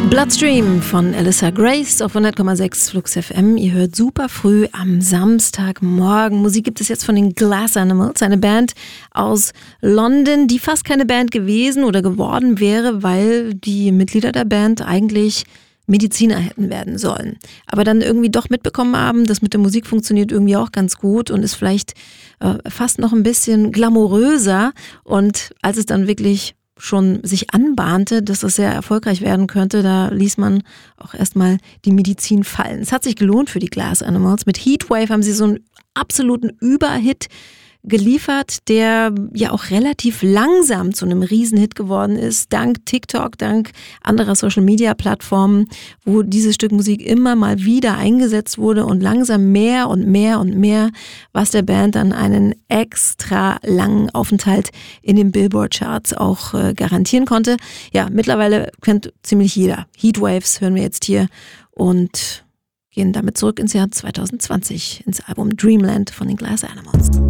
Bloodstream von Alyssa Grace auf 100,6 Flux FM. Ihr hört super früh am Samstagmorgen. Musik gibt es jetzt von den Glass Animals, eine Band aus London, die fast keine Band gewesen oder geworden wäre, weil die Mitglieder der Band eigentlich Mediziner hätten werden sollen. Aber dann irgendwie doch mitbekommen haben, das mit der Musik funktioniert irgendwie auch ganz gut und ist vielleicht fast noch ein bisschen glamouröser. Und als es dann wirklich schon sich anbahnte, dass das sehr erfolgreich werden könnte, da ließ man auch erstmal die Medizin fallen. Es hat sich gelohnt für die Glass Animals. Mit Heatwave haben sie so einen absoluten Überhit geliefert, der ja auch relativ langsam zu einem Riesenhit geworden ist, dank TikTok, dank anderer Social-Media-Plattformen, wo dieses Stück Musik immer mal wieder eingesetzt wurde und langsam mehr und mehr und mehr, was der Band dann einen extra langen Aufenthalt in den Billboard-Charts auch garantieren konnte. Ja, mittlerweile kennt ziemlich jeder. Heatwaves hören wir jetzt hier und gehen damit zurück ins Jahr 2020, ins Album Dreamland von den Glass Animals.